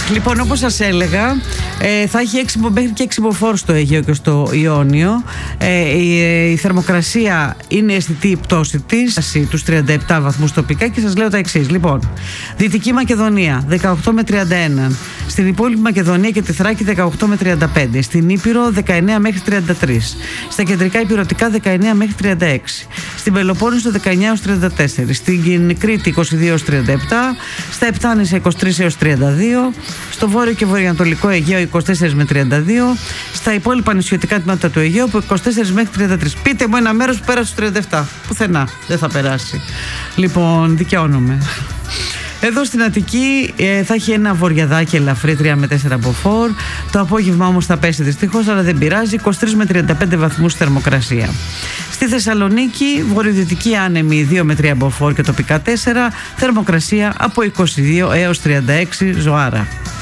Λοιπόν, όπως σας έλεγα, θα έχει μέχρι και 6 μποφόρ στο Αιγαίο και στο Ιόνιο. Η θερμοκρασία είναι αισθητή η πτώση της, τους 37 βαθμούς τοπικά, και σας λέω τα εξής. Λοιπόν, Δυτική Μακεδονία 18 με 31, στην υπόλοιπη Μακεδονία και τη Θράκη 18 με 35, στην Ήπειρο 19 μέχρι 33, στα κεντρικά υπηρετικά 19 μέχρι 36, στην Πελοπόννησο 19 έως 34, στην Κρήτη 22 έως 37, στα Επτάνησα 23 έως 32, στο βόρειο και βορειοανατολικό Αιγαίο 24 με 32, στα υπόλοιπα νησιωτικά τμήματα του Αιγαίου από 24 μέχρι 33. Πείτε μου ένα μέρος που πέρασε στους 37. Πουθενά δεν θα περάσει. Λοιπόν, δικαιώνομαι. Εδώ στην Αττική θα έχει ένα βοριαδάκι ελαφρύ 3 με 4 μποφόρ. Το απόγευμα όμως θα πέσει δυστυχώς, αλλά δεν πειράζει. 23 με 35 βαθμούς θερμοκρασία. Στη Θεσσαλονίκη, βορειοδυτική άνεμη 2 με 3 μποφόρ και τοπικά 4. Θερμοκρασία από 22 έως 36 ζωάρα.